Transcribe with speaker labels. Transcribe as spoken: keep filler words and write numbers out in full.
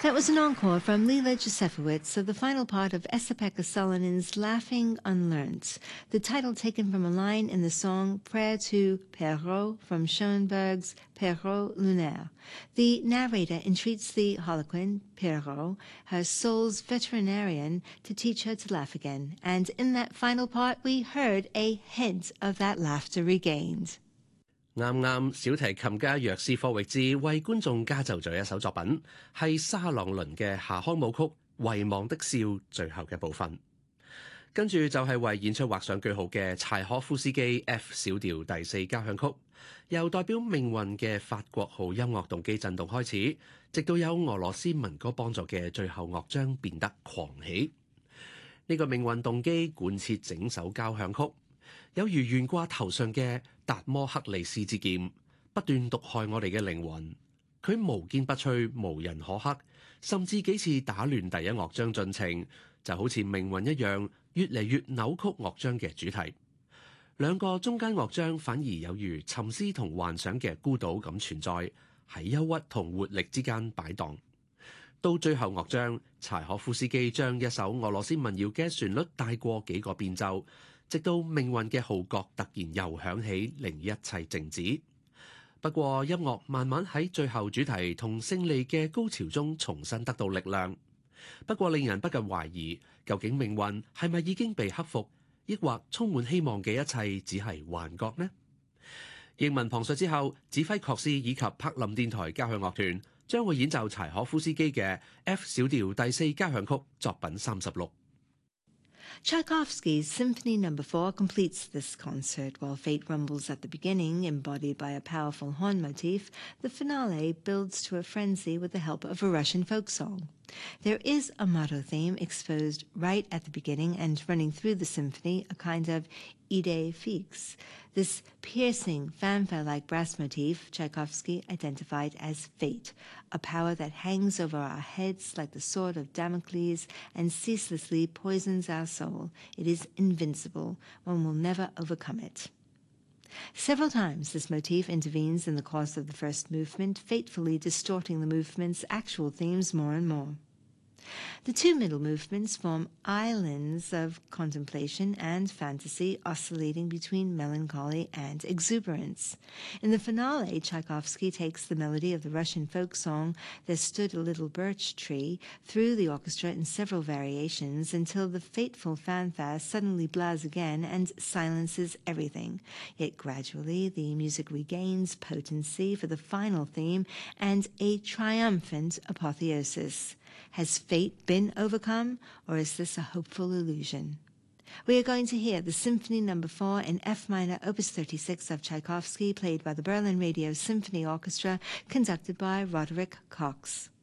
Speaker 1: That was an encore from Lila Josefowitz of the final part of Esa-Pekka Salonin's Laughing Unlearnt, the title taken from a line in the song Prayer to Perrault from Schoenberg's Perrault Lunaire. The narrator entreats the harlequin, Perrault, her soul's veterinarian, to teach her to laugh again, and in that final part we heard a hint of that laughter regained.
Speaker 2: 啱啱小提琴家藥師霍域治為觀眾加奏咗一首作品，係沙朗倫嘅夏康舞曲《遺忘的笑》最後嘅部分。跟住就係為演出畫上句號嘅柴可夫斯基 F 小調第四交響曲，由代表命運嘅法國號音樂動機震動開始，直到有俄羅斯民歌幫助嘅最後樂章變得狂喜。呢、這個命運動機貫徹整首交響曲。有如懸掛頭上嘅達摩克利斯之劍，不斷毒害我哋嘅靈魂。佢無堅不摧，無人可克，甚至幾次打亂第一樂章進程，就好似命運一樣，越嚟越扭曲樂章嘅主題。兩個中間樂章反而有如沉思同幻想嘅孤島咁存在，喺憂鬱同活力之間擺盪。到最後樂章，柴可夫斯基將一首俄羅斯民謠嘅旋律帶過幾個變奏。直到命運嘅號角突然又響起，令一切靜止。不過音樂慢慢喺最後主題同勝利嘅高潮中重新得到力量。不過令人不禁懷疑，究竟命運係咪已經被克服，抑或充滿希望嘅一切只係幻覺呢？英文旁述之後，指揮確斯以及柏林電台交響樂團將會演奏柴可夫斯基嘅 F 小調第四交響曲作品三十六。
Speaker 1: Tchaikovsky's Symphony Number Four completes this concert. While fate rumbles at the beginning, embodied by a powerful horn motif, the finale builds to a frenzy with the help of a Russian folk song. There is a motto theme exposed right at the beginning and running through the symphony, a kind of idée fixe. This piercing, fanfare-like brass motif Tchaikovsky identified as fate, a power that hangs over our heads like the sword of Damocles and ceaselessly poisons our soul. It is invincible. One will never overcome it. Several times this motif intervenes in the course of the first movement, fatefully distorting the movement's actual themes more and more. The two middle movements form islands of contemplation and fantasy, oscillating between melancholy and exuberance. In the finale, Tchaikovsky takes the melody of the Russian folk song "There Stood a Little Birch Tree" through the orchestra in several variations until the fateful fanfare suddenly blares again and silences everything. Yet gradually the music regains potency for the final theme and a triumphant apotheosis. Has fate been overcome, or is this a hopeful illusion? We are going to hear the Symphony Number Four in F minor, Opus thirty-six of Tchaikovsky, played by the Berlin Radio Symphony Orchestra, conducted by Roderick Cox.